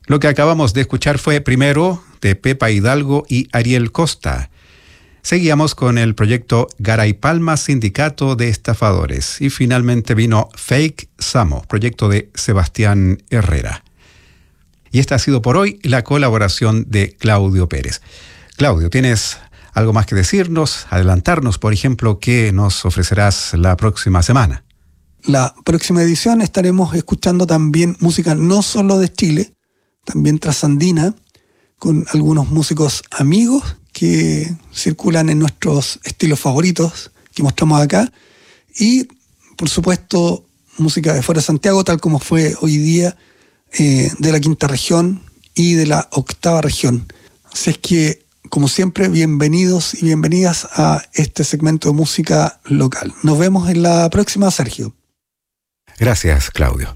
Lo que acabamos de escuchar fue primero de Pepa Hidalgo y Ariel Costa. Seguíamos con el proyecto Garay Palma Sindicato de Estafadores. Y finalmente vino Fake Samo, proyecto de Sebastián Herrera. Y esta ha sido por hoy la colaboración de Claudio Pérez. Claudio, ¿tienes algo más que decirnos? Adelantarnos, por ejemplo, ¿qué nos ofrecerás la próxima semana? La próxima edición estaremos escuchando también música no solo de Chile, también trasandina, con algunos músicos amigos que circulan en nuestros estilos favoritos que mostramos acá, y por supuesto música de fuera de Santiago, tal como fue hoy día, de la quinta región y de la octava región. Así es que, como siempre, bienvenidos y bienvenidas a este segmento de música local. Nos vemos en la próxima, Sergio. Gracias, Claudio.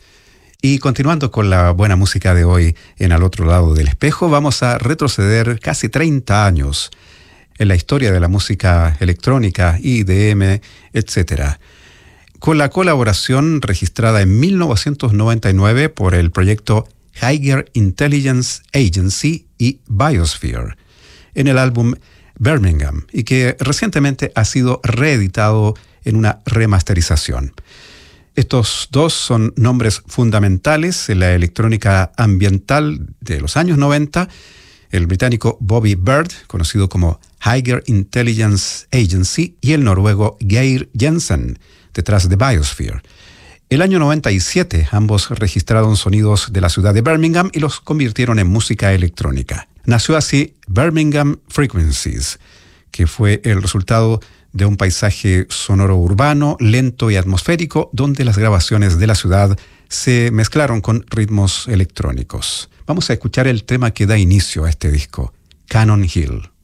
Y continuando con la buena música de hoy en Al Otro Lado del Espejo, vamos a retroceder casi 30 años en la historia de la música electrónica, IDM, etc., con la colaboración registrada en 1999 por el proyecto Higher Intelligence Agency y Biosphere en el álbum Birmingham, y que recientemente ha sido reeditado en una remasterización. Estos dos son nombres fundamentales en la electrónica ambiental de los años 90, el británico Bobby Bird, conocido como Higher Intelligence Agency, y el noruego Geir Jensen, detrás de Biosphere. El año 97, ambos registraron sonidos de la ciudad de Birmingham y los convirtieron en música electrónica. Nació así Birmingham Frequencies, que fue el resultado de un paisaje sonoro urbano, lento y atmosférico, donde las grabaciones de la ciudad se mezclaron con ritmos electrónicos. Vamos a escuchar el tema que da inicio a este disco, Cannon Hill.